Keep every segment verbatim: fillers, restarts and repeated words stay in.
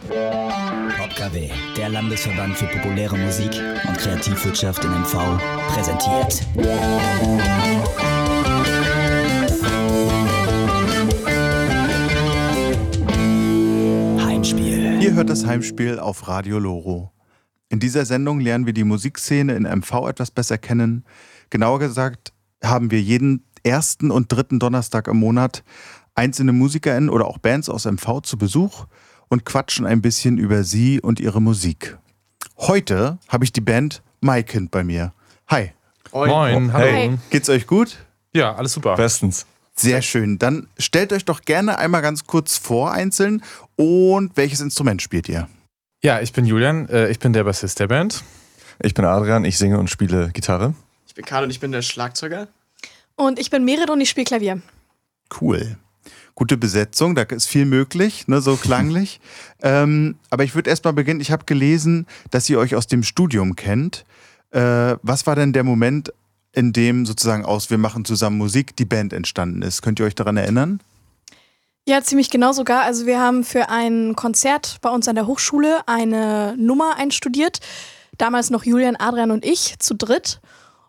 PopKW, der Landesverband für populäre Musik und Kreativwirtschaft in M V, präsentiert. Heimspiel. Ihr hört das Heimspiel auf Radio Loro. In dieser Sendung lernen wir die Musikszene in M V etwas besser kennen. Genauer gesagt haben wir jeden ersten und dritten Donnerstag im Monat einzelne MusikerInnen oder auch Bands aus M V zu Besuch und quatschen ein bisschen über sie und ihre Musik. Heute habe ich die Band MyKind bei mir. Hi. Moin, Moin. Hallo. Hey. Geht's euch gut? Ja, alles super. Bestens. Sehr schön. Dann stellt euch doch gerne einmal ganz kurz vor einzeln und welches Instrument spielt ihr? Ja, ich bin Julian, äh, ich bin der Bassist der Band. Ich bin Adrian, ich singe und spiele Gitarre. Ich bin Karl und ich bin der Schlagzeuger. Und ich bin Merit und ich spiele Klavier. Cool. Gute Besetzung, da ist viel möglich, ne, so klanglich. ähm, aber ich würde erst mal beginnen, ich habe gelesen, dass ihr euch aus dem Studium kennt. Äh, was war denn der Moment, in dem sozusagen aus Wir machen zusammen Musik die Band entstanden ist? Könnt ihr euch daran erinnern? Ja, ziemlich genau sogar. Also wir haben für ein Konzert bei uns an der Hochschule eine Nummer einstudiert. Damals noch Julian, Adrian und ich zu dritt.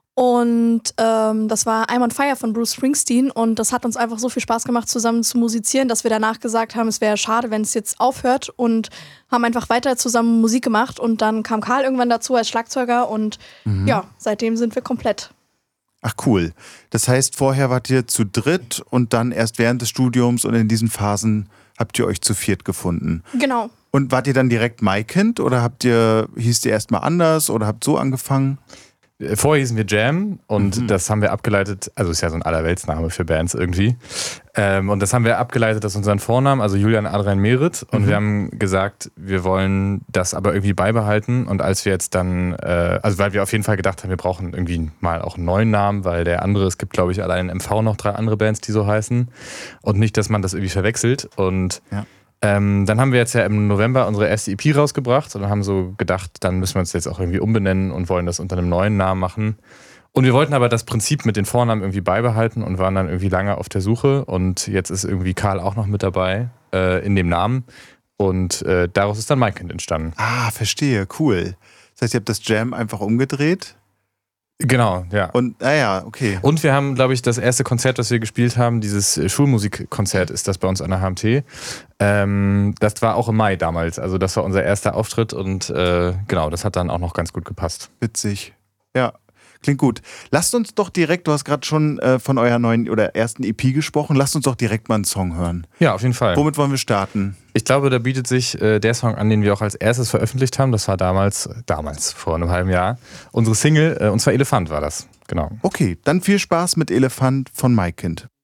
Und ähm, das war I'm on Fire von Bruce Springsteen. Und das hat uns einfach so viel Spaß gemacht, zusammen zu musizieren, dass wir danach gesagt haben, es wäre schade, wenn es jetzt aufhört. Und haben einfach weiter zusammen Musik gemacht. Und dann kam Karl irgendwann dazu als Schlagzeuger. Und mhm. ja, seitdem sind wir komplett. Ach cool. Das heißt, vorher wart ihr zu dritt und dann erst während des Studiums und in diesen Phasen habt ihr euch zu viert gefunden. Genau. Und wart ihr dann direkt MyKind oder habt ihr, hieß ihr erstmal anders oder habt so angefangen? Vorher hießen wir Jam und mhm. das haben wir abgeleitet, also ist ja so ein Allerweltsname für Bands irgendwie. Ähm, und das haben wir abgeleitet aus unseren Vornamen, also Julian, Adrian, Merit. Und mhm. wir haben gesagt, wir wollen das aber irgendwie beibehalten. Und als wir jetzt dann, äh, also weil wir auf jeden Fall gedacht haben, wir brauchen irgendwie mal auch einen neuen Namen, weil der andere, es gibt glaube ich allein in M V noch drei andere Bands, die so heißen. Und nicht, dass man das irgendwie verwechselt. Und ja. Ähm, dann haben wir jetzt ja im November unsere erste E P rausgebracht und haben so gedacht, dann müssen wir uns jetzt auch irgendwie umbenennen und wollen das unter einem neuen Namen machen. Und wir wollten aber das Prinzip mit den Vornamen irgendwie beibehalten und waren dann irgendwie lange auf der Suche. Und jetzt ist irgendwie Karl auch noch mit dabei äh, in dem Namen. Und äh, daraus ist dann MyKind entstanden. Ah, verstehe, cool. Das heißt, ihr habt das Jam einfach umgedreht? Genau, ja. Und, naja, ah okay. Und wir haben, glaube ich, das erste Konzert, das wir gespielt haben, dieses Schulmusikkonzert ist das bei uns an der H M T. Ähm, das war auch im Mai damals, also das war unser erster Auftritt und äh, genau, das hat dann auch noch ganz gut gepasst. Witzig, ja. Klingt gut. Lasst uns doch direkt, du hast gerade schon äh, von eurer neuen oder ersten E P gesprochen, lasst uns doch direkt mal einen Song hören. Ja, auf jeden Fall. Womit wollen wir starten? Ich glaube, da bietet sich äh, der Song an, den wir auch als erstes veröffentlicht haben. Das war damals, damals, vor einem halben Jahr, unsere Single, äh, und zwar Elefant war das, genau. Okay, dann viel Spaß mit Elefant von MyKind.